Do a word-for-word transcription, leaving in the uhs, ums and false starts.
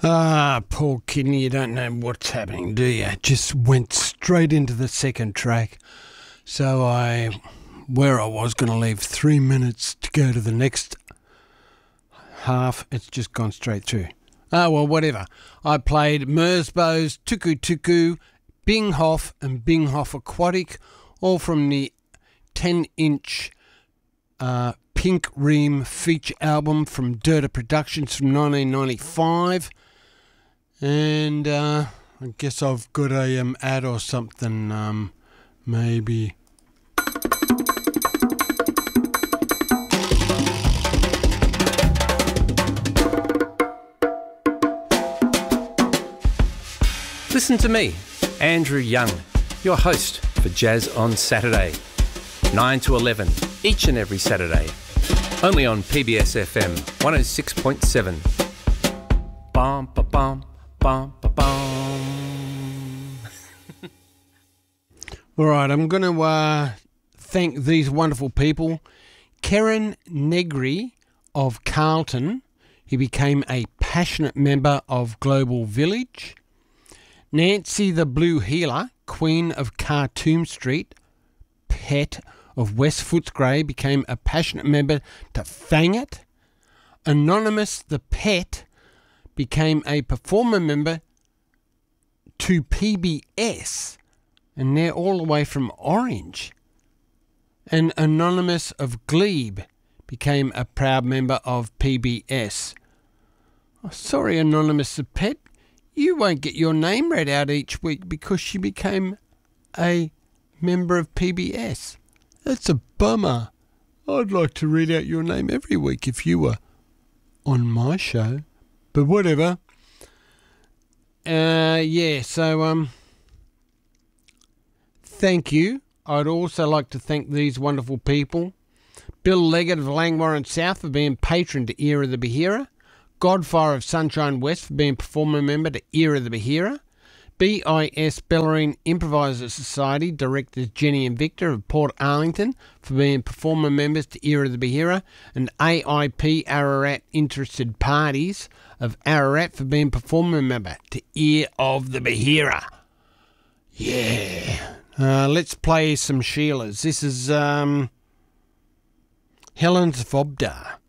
Ah, poor kidney, you don't know what's happening, do you? Just went straight into the second track. So I, where I was going to leave three minutes to go to the next half, it's just gone straight through. Ah, well, whatever. I played Mersbow's Tuku Tuku, Binghoff and Binghoff Aquatic, all from the ten-inch uh, Pink Ream feature album from Dirta Productions from nineteen ninety-five. And uh, I guess I've got a um, ad or something, um, maybe. Listen to me, Andrew Young, your host for Jazz on Saturday, nine to eleven, each and every Saturday, only on P B S F M one oh six point seven. Bum, ba, bum. Bum, ba, bum. All right, I'm going to uh, thank these wonderful people. Karen Negri of Carlton, he became a passionate member of Global Village. Nancy the Blue Healer, Queen of Khartoum Street, Pet of West Footscray, became a passionate member to Fang It. Anonymous the Pet became a performer member to P B S, and they're all the way from Orange. And Anonymous of Glebe became a proud member of P B S. Oh, sorry, Anonymous the Pet, you won't get your name read out each week because you became a member of P B S. That's a bummer. I'd like to read out your name every week if you were on my show. But whatever. Uh, yeah, so um, thank you. I'd also like to thank these wonderful people. Bill Leggett of Langwarrin South for being patron to Ear of the Bahira. Godfire of Sunshine West for being performer member to Ear of the Bahira. B I S Bellarine Improviser Society directors Jenny and Victor of Port Arlington for being performer members to Ear of the Bahira, and A I P Ararat Interested Parties of Ararat for being performer member to Ear of the Bahira. Yeah. Uh, let's play some Sheilas. This is um, Helen's Vobda.